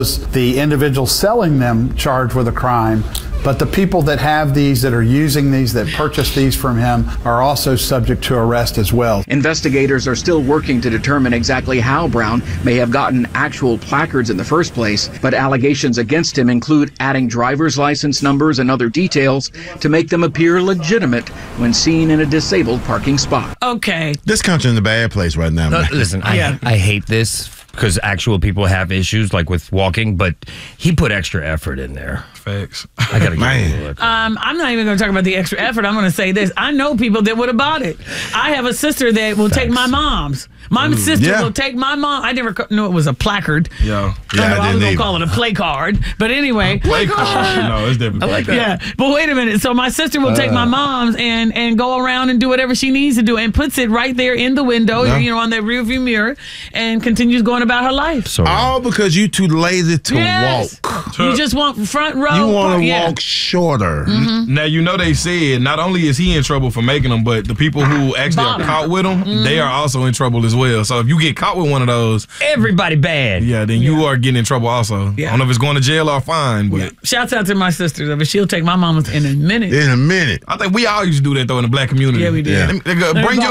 The individual selling them charged with a crime, but the people that have these, that are using these, that purchase these from him, are also subject to arrest as well. Investigators are still working to determine exactly how Brown may have gotten actual placards in the first place, but allegations against him include adding driver's license numbers and other details to make them appear legitimate when seen in a disabled parking spot. Okay. This country's in a bad place right now, man. Listen, I hate this because actual people have issues like with walking, but he put extra effort in there. Facts. I gotta give him a look. I'm not even going to talk about the extra effort. I'm going to say this. I know people that would have bought it. I have a sister that will take my mom's. My sister will take my mom. I never knew it was a placard. Yeah. I was going to call it a play card. But anyway. Play card. No, it's different. I like that. Yeah. But wait a minute. So my sister will take my mom's and go around and do whatever she needs to do and puts it right there in the window, on the rearview mirror, and continues going about her life. So, all because you too lazy to walk. You just want front row. You want to walk shorter. Mm-hmm. Now, they said not only is he in trouble for making them, but the people who actually are caught with them, they are also in trouble as well. So if you get caught with one of those, everybody bad. Yeah, then you are getting in trouble also. Yeah. I don't know if it's going to jail or fine, but shouts out to my sister though, but she'll take my mama's in a minute. I think we all used to do that though in the black community. Yeah, we did. Bring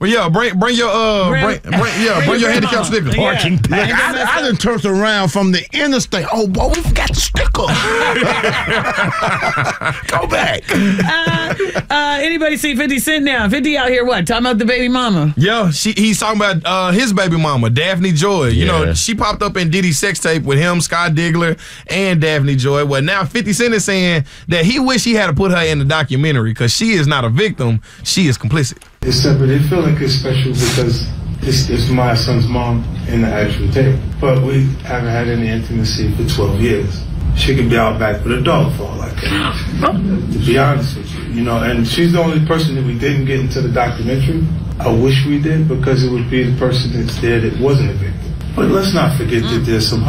your handicap sticker. Parking pass. I done turned around from the interstate. Oh, boy, we forgot the sticker. Go back. Anybody see 50 Cent now? 50 out here, what? Talking about the baby mama. Yeah, he's talking about his baby mama, Daphne Joy. You know, she popped up in Diddy's sex tape with him, Scott Diggler, and Daphne Joy. Well, now 50 Cent is saying that he wish he had to put her in the documentary because she is not a victim. She is complicit. It's separate. It feel like it's special because it's my son's mom in the actual tape. But we haven't had any intimacy for 12 years. She could be out back with a dog for all I care. To be honest with you, and she's the only person that we didn't get into the documentary. I wish we did because it would be the person that's there that wasn't a victim. But let's not forget that there's some.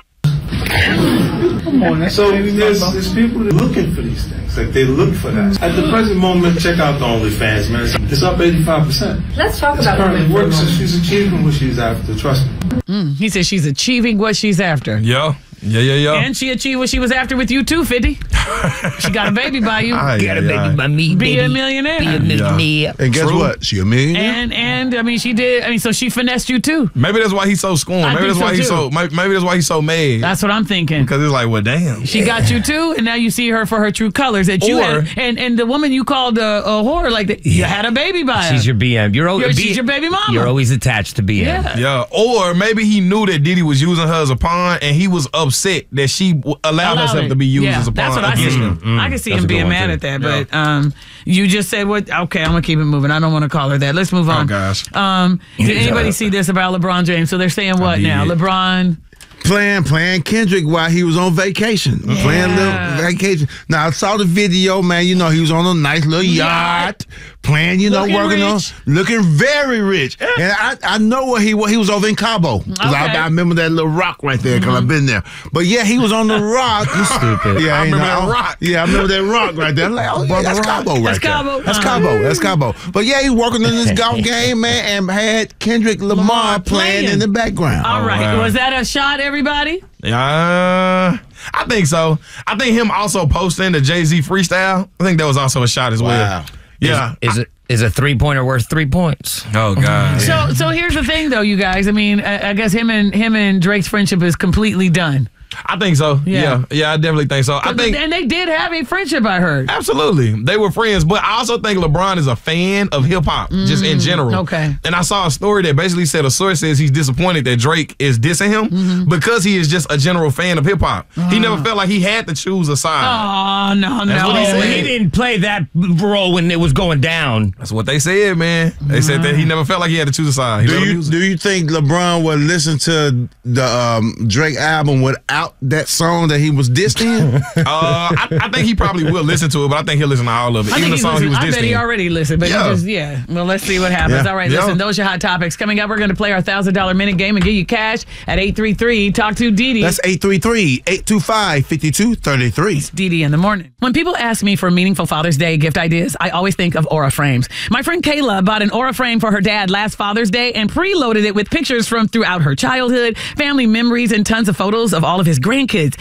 Come on, so there's people that are looking for these things. Like they look for that. At the present moment, check out the OnlyFans, man. It's up 85%. Let's talk about it. It works, so she's achieving what she's after. Trust me. He said she's achieving what she's after. Yeah. And she achieved what she was after with you too, 50. She got a baby by you. Got a baby by me. Be a millionaire. Be a millionaire. And guess what? She a millionaire. And I mean, she did. I mean, so she finessed you too. Maybe that's why he's so scorned. Maybe that's why he's so mad. That's what I'm thinking. Because it's like, well, damn. She got you too, and now you see her for her true colors. That you had, and the woman you called a whore, like that, you had a baby by her. She's your BM. She's your baby mama. You're always attached to BM. Yeah. Or maybe he knew that Diddy was using her as a pawn, and he was upset that she allowed herself to be used as a pawn. That's what I see. I can see him being mad at that, but you just said what? Okay, I'm gonna keep it moving. I don't want to call her that. Let's move on. Oh gosh. Did anybody see this about LeBron James? So they're saying what now? LeBron playing Kendrick while he was on vacation. Playing a little vacation. Now I saw the video, man. He was on a nice little yacht. Playing, working on, looking very rich. And I know where he was over in Cabo. Because I remember that little rock right there because I've been there. But yeah, he was on the rock. You stupid. Yeah, I remember that rock. Yeah, I remember that rock right there. I'm like, oh, yeah, that's Cabo right there. That's Cabo. But yeah, he working on this golf game, man, and had Kendrick Lamar playing in the background. All right. Was that a shot, everybody? I think so. I think him also posting the Jay-Z freestyle, I think that was also a shot as well. Wow. Yeah. Is a 3-pointer worth 3 points? Oh God. So here's the thing, though, you guys. I mean, I guess him and Drake's friendship is completely done. I think so. Yeah, I definitely think so. And they did have a friendship, I heard. Absolutely. They were friends, but I also think LeBron is a fan of hip-hop, just in general. Okay. And I saw a story that basically said a source says he's disappointed that Drake is dissing him because he is just a general fan of hip-hop. He never felt like he had to choose a side. Oh, no. That's what he said. He didn't play that role when it was going down. That's what they said, man. They said that he never felt like he had to choose a side. Do you think LeBron would listen to the Drake album without that song that he was dissed in? I think he probably will listen to it, but I think he'll listen to all of it. Even the song he was dissed in. I bet he already listened, but well, let's see what happens. All right, listen, those are hot topics. Coming up, we're going to play our $1,000 minute game and give you cash at 833 Talk to Didi. That's 833-825-5233. It's Didi in the morning. When people ask me for meaningful Father's Day gift ideas, I always think of Aura frames. My friend Kayla bought an Aura frame for her dad last Father's Day and preloaded it with pictures from throughout her childhood, family memories, and tons of photos of all of of his grandkids.